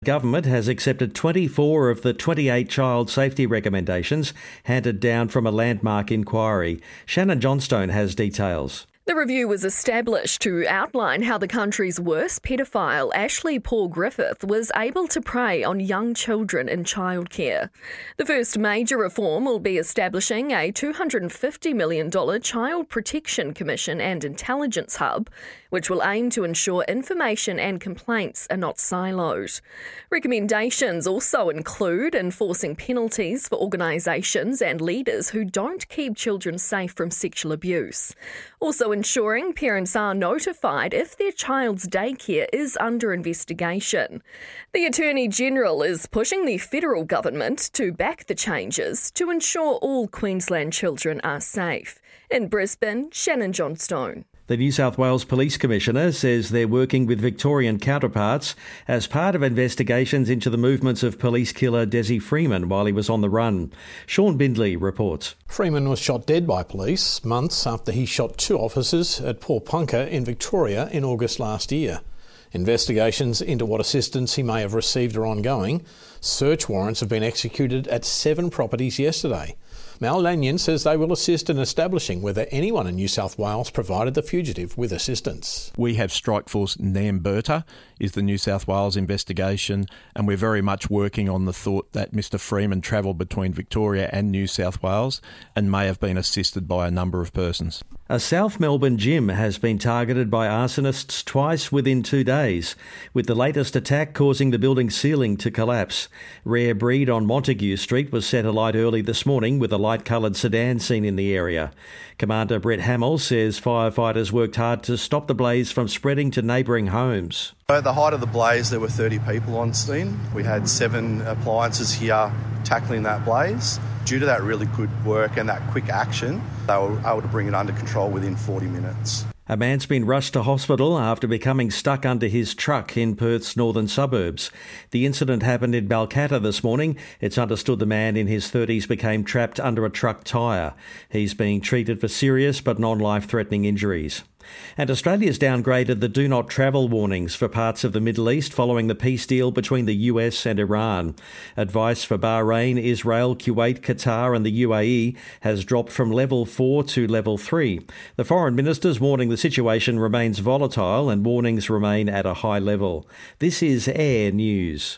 Government has accepted 24 of the 28 child safety recommendations handed down from a landmark inquiry. Shannon Johnstone has details. The review was established to outline how the country's worst paedophile, Ashley Paul Griffith, was able to prey on young children in childcare. The first major reform will be establishing a $250 million Child Protection Commission and Intelligence Hub, which will aim to ensure information and complaints are not siloed. Recommendations also include enforcing penalties for organisations and leaders who don't keep children safe from sexual abuse. Also ensuring parents are notified if their child's daycare is under investigation. The Attorney-General is pushing the federal government to back the changes to ensure all Queensland children are safe. In Brisbane, Shannon Johnstone. The New South Wales Police Commissioner says they're working with Victorian counterparts as part of investigations into the movements of police killer Desi Freeman while he was on the run. Sean Bindley reports. Freeman was shot dead by police months after he shot two officers at Port Punker in Victoria in August last year. Investigations into what assistance he may have received are ongoing. Search warrants have been executed at 7 properties yesterday. Mal Lanyon says they will assist in establishing whether anyone in New South Wales provided the fugitive with assistance. We have Strikeforce Namberta is the New South Wales investigation, and we're very much working on the thought that Mr Freeman travelled between Victoria and New South Wales and may have been assisted by a number of persons. A South Melbourne gym has been targeted by arsonists twice within 2 days, with the latest attack causing the building's ceiling to collapse. Rare Breed on Montague Street was set alight early this morning with a light-coloured sedan seen in the area. Commander Brett Hamill says firefighters worked hard to stop the blaze from spreading to neighbouring homes. At the height of the blaze, there were 30 people on scene. We had 7 appliances here tackling that blaze. Due to that really good work and that quick action, they were able to bring it under control within 40 minutes. A man's been rushed to hospital after becoming stuck under his truck in Perth's northern suburbs. The incident happened in Balcatta this morning. It's understood the man in his 30s became trapped under a truck tyre. He's being treated for serious but non-life-threatening injuries. And Australia's downgraded the do not travel warnings for parts of the Middle East following the peace deal between the US and Iran. Advice for Bahrain, Israel, Kuwait, Qatar and the UAE has dropped from level 4 to level 3. The foreign minister's warning the situation remains volatile and warnings remain at a high level. This is Air News.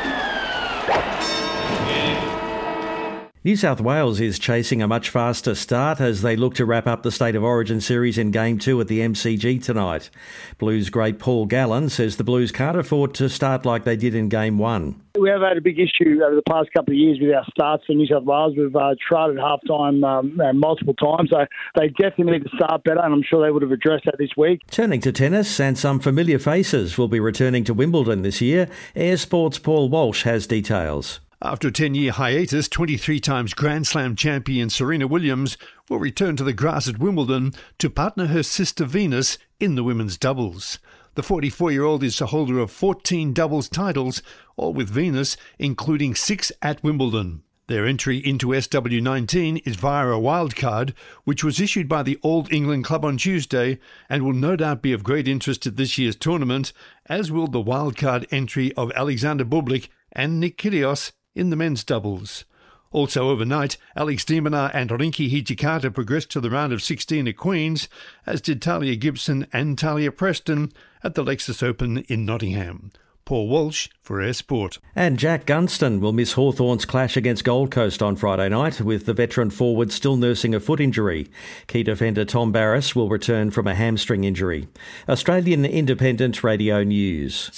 New South Wales is chasing a much faster start as they look to wrap up the State of Origin series in Game 2 at the MCG tonight. Blues great Paul Gallen says the Blues can't afford to start like they did in Game 1. We have had a big issue over the past couple of years with our starts for New South Wales. We've tried at half-time multiple times, so they definitely need to start better, and I'm sure they would have addressed that this week. Turning to tennis, and some familiar faces will be returning to Wimbledon this year. Air Sports' Paul Walsh has details. After a 10-year hiatus, 23 times Grand Slam champion Serena Williams will return to the grass at Wimbledon to partner her sister Venus in the women's doubles. The 44-year-old is the holder of 14 doubles titles, all with Venus, including 6 at Wimbledon. Their entry into SW19 is via a wildcard, which was issued by the All England Club on Tuesday and will no doubt be of great interest at this year's tournament, as will the wildcard entry of Alexander Bublik and Nick Kyrgios in the men's doubles. Also overnight, Alex de Minaur and Rinky Hijikata progressed to the round of 16 at Queen's, as did Talia Gibson and Talia Preston at the Lexus Open in Nottingham. Paul Walsh for Air Sport. And Jack Gunston will miss Hawthorn's clash against Gold Coast on Friday night, with the veteran forward still nursing a foot injury. Key defender Tom Barrass will return from a hamstring injury. Australian Independent Radio News.